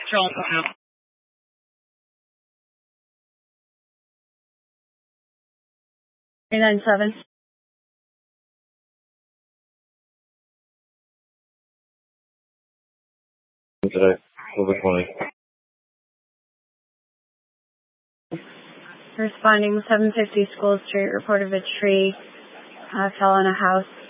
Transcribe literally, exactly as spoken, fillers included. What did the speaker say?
three nine seven. Today, over twenty. Responding seven fifty School Street, reported a tree uh, fell on a house.